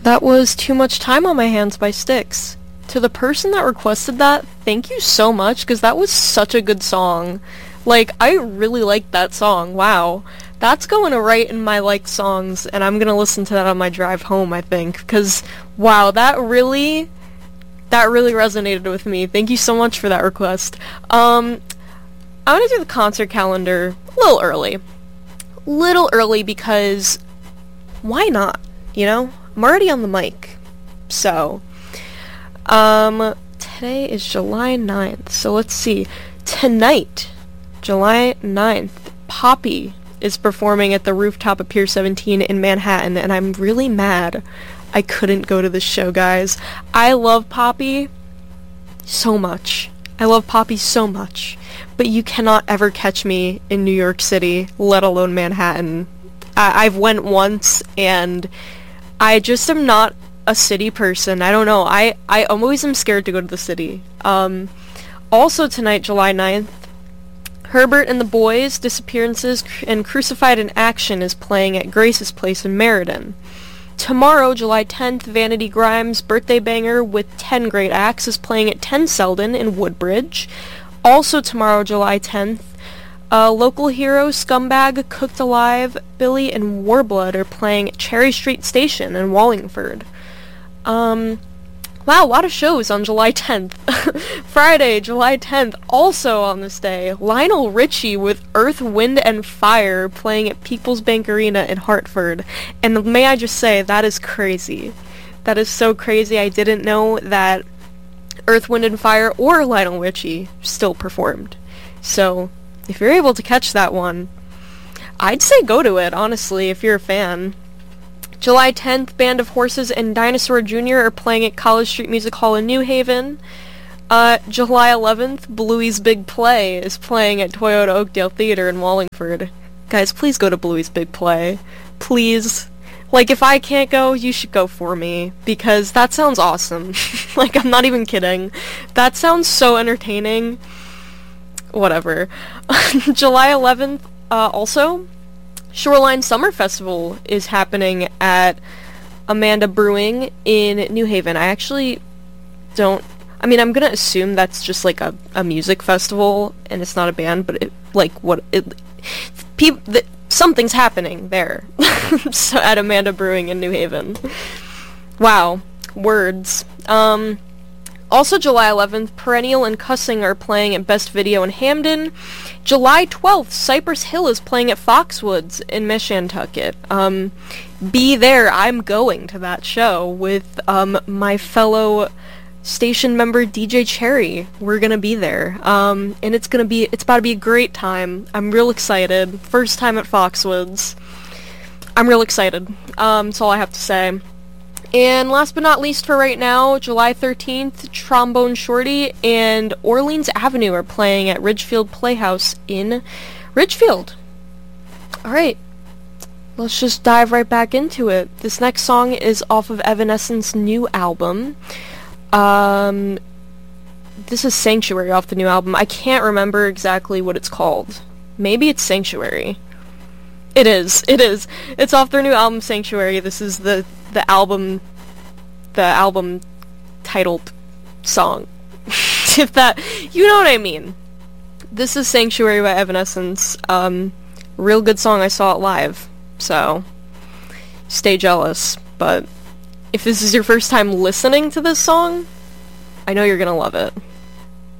That was Too Much Time on My Hands by Styx. To the person that requested that, thank you so much, because that was such a good song. Like, I really liked that song. Wow. That's going to right in my liked songs, and I'm gonna listen to that on my drive home, I think, because, wow, that really resonated with me. Thank you so much for that request. I'm gonna do the concert calendar a little early. Little early because, why not, you know? I'm already on the mic. So, today is July 9th, so let's see. Tonight, July 9th, Poppy is performing at the rooftop of Pier 17 in Manhattan, and I'm really mad I couldn't go to this show, guys. I love Poppy so much. I love Poppy so much, but you cannot ever catch me in New York City, let alone Manhattan. I've went once, and I just am not a city person. I don't know. I always am scared to go to the city. Also tonight, July 9th, Herbert and the Boys, Disappearances, and Crucified in Action is playing at Grace's Place in Meriden. Tomorrow, July 10th, Vanity Grimes' Birthday Banger with 10 Great Acts is playing at 10 Selden in Woodbridge. Also tomorrow, July 10th, local hero Scumbag, Cooked Alive, Billy, and Warblood are playing at Cherry Street Station in Wallingford. Wow, a lot of shows on July 10th. Friday, July 10th, also on this day, Lionel Richie with Earth, Wind, and Fire playing at People's Bank Arena in Hartford. And may I just say, that is crazy. That is so crazy. I didn't know that Earth, Wind, and Fire or Lionel Richie still performed. So, if you're able to catch that one, I'd say go to it, honestly, if you're a fan. July 10th, Band of Horses and Dinosaur Jr. are playing at College Street Music Hall in New Haven. July 11th, Bluey's Big Play is playing at Toyota Oakdale Theater in Wallingford. Guys, please go to Bluey's Big Play. Please. Like, if I can't go, you should go for me, because that sounds awesome. Like, I'm not even kidding. That sounds so entertaining. Whatever. July 11th, also, Shoreline Summer Festival is happening at Amanda Brewing in New Haven. I actually don't... I mean, I'm gonna assume that's just, like, a music festival, and it's not a band, but it, like, what... something's happening there. So, at Amanda Brewing in New Haven. Wow. Words. Also July 11th, Perennial and Cussing are playing at Best Video in Hamden. July 12th, Cypress Hill is playing at Foxwoods in Meshantucket. Be there. I'm going to that show with my fellow station member DJ Cherry. We're gonna be there. And it's about to be a great time. I'm real excited. First time at Foxwoods. I'm real excited. That's all I have to say. And last but not least for right now, July 13th, Trombone Shorty and Orleans Avenue are playing at Ridgefield Playhouse in Ridgefield. Alright, let's just dive right back into it. This next song is off of Evanescence's new album. This is Sanctuary off the new album. I can't remember exactly what it's called. Maybe it's Sanctuary. It is. It's off their new album, Sanctuary. This is the album titled song. If that, you know what I mean. This is Sanctuary by Evanescence. Real good song. I saw it live, so stay jealous. But if this is your first time listening to this song, I know you're gonna love it.